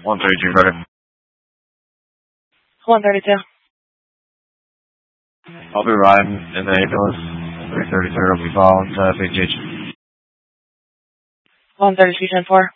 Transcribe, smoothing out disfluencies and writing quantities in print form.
132 credit. 132. I'll be riding in the ambulance. 333 will be following Big H. 132, 10-4.